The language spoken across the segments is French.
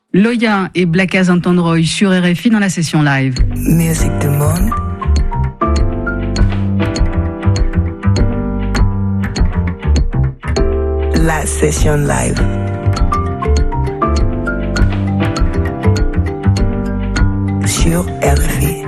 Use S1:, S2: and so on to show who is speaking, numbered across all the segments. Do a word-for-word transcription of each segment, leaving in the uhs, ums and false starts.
S1: Loya et Black as Antandroy sur R F I dans la session live.
S2: Music du monde. La session live. Sur R F I.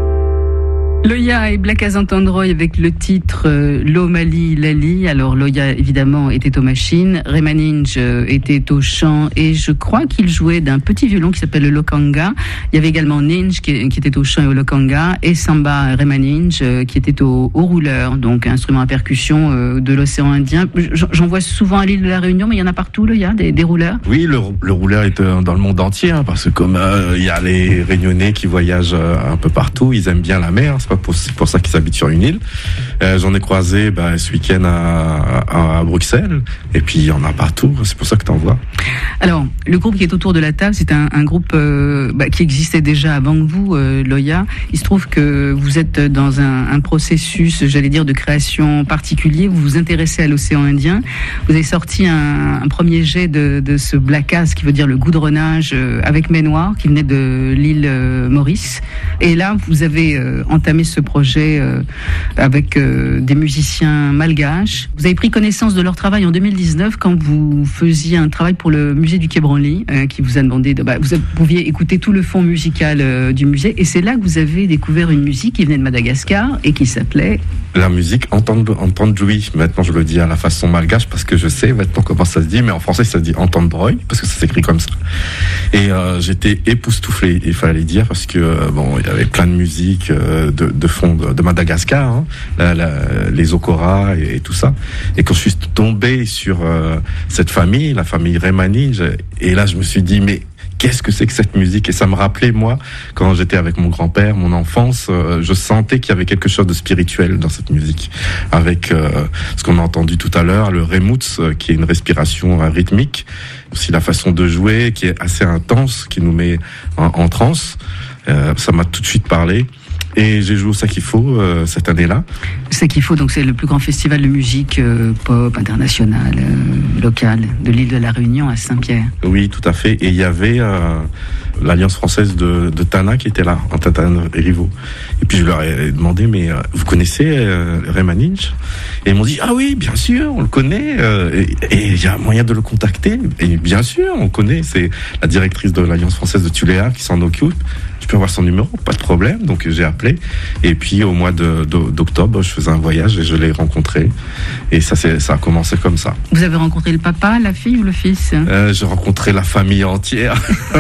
S1: Loya et Black as Antandroy avec le titre euh, Lomali Lali. Alors Loya évidemment était aux machines, Remaninge euh, était au chant et je crois qu'il jouait d'un petit violon qui s'appelle le lokanga. Il y avait également Ninge qui, qui était au chant et au lokanga et Samba Remaninge euh, qui était au, au rouleur, donc instrument à percussion euh, de l'océan Indien. J'en vois souvent à l'île de la Réunion, mais il y en a partout Loya, des, des rouleurs.
S3: Oui, le, le rouleur est dans le monde entier hein, parce que comme euh, il y a les Réunionnais qui voyagent euh, un peu partout, ils aiment bien la mer. C'est pas Pour, c'est pour ça qu'ils habitent sur une île. Euh, j'en ai croisé bah, ce week-end à, à, à Bruxelles. Et puis, il y en a partout. C'est pour ça que t'en vois.
S1: Alors, le groupe qui est autour de la table, c'est un, un groupe euh, bah, qui existait déjà avant que vous, euh, Loya. Il se trouve que vous êtes dans un, un processus, j'allais dire, de création particulier. Vous vous intéressez à l'océan Indien. Vous avez sorti un, un premier jet de, de ce black as, qui veut dire le goudronnage, euh, avec Mai Noire, qui venait de l'île euh, Maurice. Et là, vous avez euh, entamé ce projet euh, avec euh, des musiciens malgaches. Vous avez pris connaissance de leur travail en deux mille dix-neuf quand vous faisiez un travail pour le musée du Quai Branly, euh, qui vous a demandé de, bah, vous avez, pouviez écouter tout le fond musical euh, du musée, et c'est là que vous avez découvert une musique qui venait de Madagascar et qui s'appelait
S3: la musique Antandroy. Maintenant je le dis à la façon malgache parce que je sais maintenant comment ça se dit, mais en français ça se dit Antandroy parce que ça s'écrit comme ça. Et euh, j'étais époustouflé, il fallait dire, parce que euh, bon, il y avait plein de musique euh, de, de fond de, de Madagascar, hein, la, la, les Okora et, et tout ça. Et quand je suis tombé sur euh, cette famille, la famille Remaninge, et là je me suis dit mais qu'est-ce que c'est que cette musique? Et ça me rappelait, moi, quand j'étais avec mon grand-père, mon enfance, euh, je sentais qu'il y avait quelque chose de spirituel dans cette musique. Avec euh, ce qu'on a entendu tout à l'heure, le remouts, euh, qui est une respiration euh, rythmique. Aussi la façon de jouer, qui est assez intense, qui nous met en, en transe. Euh, ça m'a tout de suite parlé. Et j'ai joué au Sakifo euh, cette année-là.
S1: Sakifo, donc c'est le plus grand festival de musique euh, pop international, euh, local, de l'île de la Réunion à Saint-Pierre.
S3: Oui, tout à fait. Et il y avait euh, l'Alliance française de, de Tana qui était là, en Tana et Rivaux. Et puis je leur ai demandé, mais euh, vous connaissez euh, Remaninge? Et ils m'ont dit, ah oui, bien sûr, on le connaît. Euh, et il y a moyen de le contacter. Et bien sûr, on connaît. C'est la directrice de l'Alliance française de Tuléar qui s'en occupe. Je peux avoir son numéro, pas de problème. Donc j'ai appelé. Et puis au mois de, de, d'octobre, je faisais un voyage et je l'ai rencontré. Et ça, c'est, ça a commencé comme ça.
S1: Vous avez rencontré le papa, la fille ou le fils?
S3: euh, J'ai rencontré la famille entière.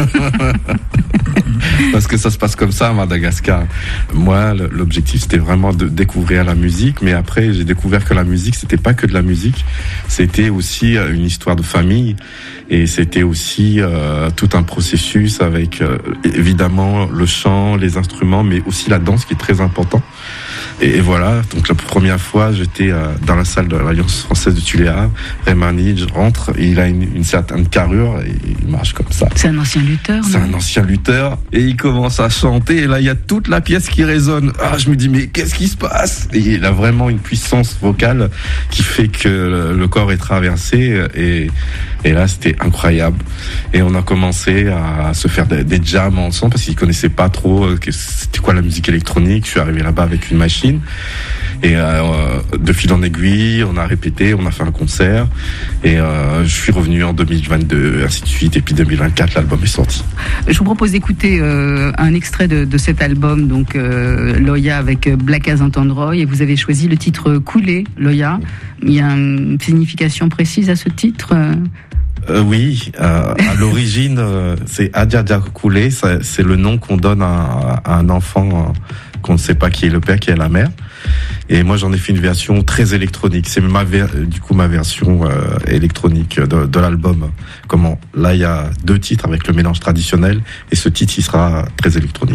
S3: Parce que ça se passe comme ça à Madagascar. Moi, l'objectif, c'était vraiment de découvrir la musique. Mais après, j'ai découvert que la musique, c'était pas que de la musique. C'était aussi une histoire de famille. Et c'était aussi euh, tout un processus avec, euh, évidemment, le chant, les instruments, mais aussi la danse qui est très important. Et, et voilà, donc la première fois, j'étais euh, dans la salle de l'Alliance française de Tuléar. Remaninge rentre, et il a une, une certaine carrure, et il marche comme ça.
S1: C'est un ancien lutteur,
S3: C'est un ancien lutteur, et il commence à chanter, et là, il y a toute la pièce qui résonne. Ah, je me dis, mais qu'est-ce qui se passe? Et il a vraiment une puissance vocale qui fait que le, le corps est traversé, et, et là, c'était incroyable. Et on a commencé à se faire des, des jams ensemble, parce qu'il connaissait pas trop que c'était quoi la musique électronique. Je suis arrivé là-bas avec une machine. Et euh, de fil en aiguille, on a répété, on a fait un concert. Et euh, je suis revenu en deux mille vingt-deux, ainsi de suite. Et puis deux mille vingt-quatre, l'album est sorti.
S1: Je vous propose d'écouter euh, un extrait de, de cet album, donc euh, Loya avec Black as Antandroy. Et vous avez choisi le titre Coulé, Loya. Il y a une signification précise à ce titre?
S3: Euh, oui, euh, à l'origine, euh, c'est Adja Koulé, c'est le nom qu'on donne à, à un enfant euh, qu'on ne sait pas qui est le père, qui est la mère. Et moi, j'en ai fait une version très électronique. C'est ma ver- du coup ma version euh, électronique de, de l'album. Comment? Là, il y a deux titres avec le mélange traditionnel, et ce titre, il sera très électronique.